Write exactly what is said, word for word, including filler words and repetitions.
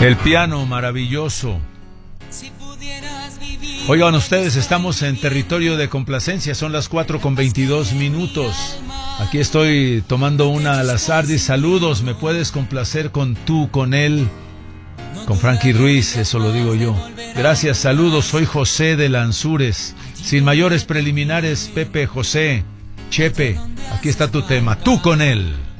El piano maravilloso. Oigan ustedes, estamos en territorio de complacencia, son las cuatro con veintidós minutos. Aquí estoy tomando una al azar. Dice, saludos, ¿me puedes complacer con tú, con él? Con Frankie Ruiz, eso lo digo yo. Gracias, saludos, soy José de Lanzures. Sin mayores preliminares, Pepe, José, Chepe, aquí está tu tema, tú con él.